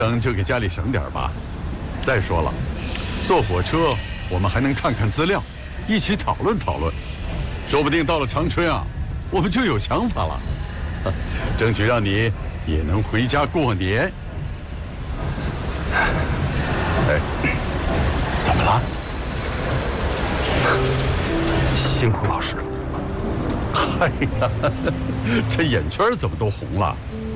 省就给家里省点吧。再说了，坐火车我们还能看看资料，一起讨论讨论，说不定到了长春啊，我们就有想法了，争取让你也能回家过年。哎，怎么了？ 辛苦老师。 哎呀，这眼圈怎么都红了？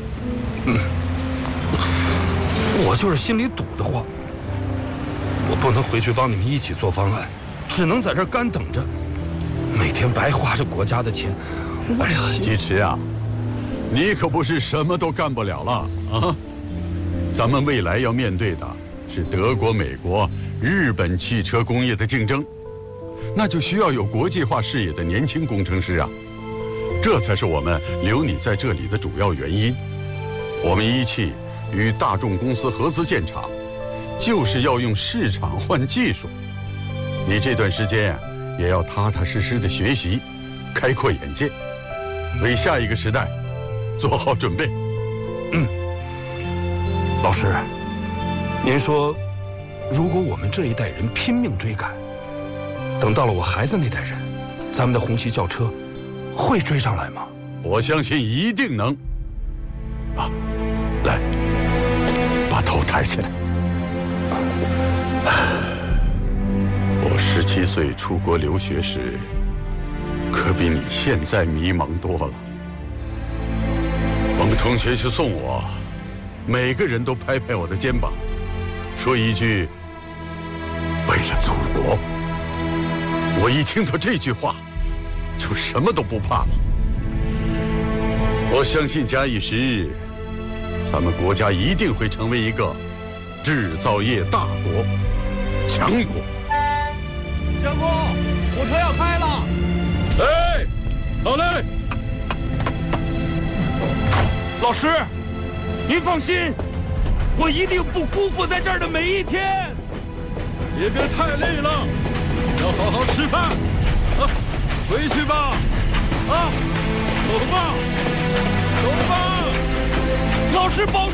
我就是心里堵得慌，我不能回去帮你们一起做方案，只能在这儿干等着，每天白花着国家的钱。 哎呀，鸡池啊，你可不是什么都干不了了啊！咱们未来要面对的是德国、美国、日本汽车工业的竞争，那就需要有国际化视野的年轻工程师啊！这才是我们留你在这里的主要原因。我们一汽与大众公司合资建厂，就是要用市场换技术。你这段时间也要踏踏实实的学习，开阔眼界，为下一个时代做好准备。 老师，您说，如果我们这一代人拼命追赶，等到了我孩子那代人，咱们的红旗轿车会追上来吗？ 我相信一定能。啊，来，把头抬起来。我17岁出国留学时，可比你现在迷茫多了。我们同学去送我，每个人都拍拍我的肩膀，说一句“为了祖国”。我一听到这句话，就什么都不怕了。我相信假以时日，咱们国家一定会成为一个制造业大国、强国。 将军，火车要开了。 哎，好嘞。 老师，您放心，我一定不辜负在这儿的每一天。 也别太累了，要好好吃饭。啊，回去吧。啊，走吧，走吧。 老师保重。